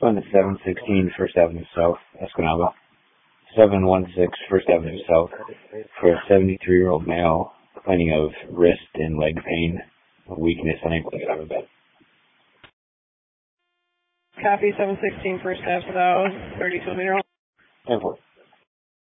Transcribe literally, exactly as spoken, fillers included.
Respond to seven sixteen First Avenue South, Escanaba. seven one six First Avenue South for a seventy-three-year-old male complaining of wrist and leg pain, weakness, unable to get out of bed. Copy seven sixteen First Ave South, thirty-two-year-old. ten four.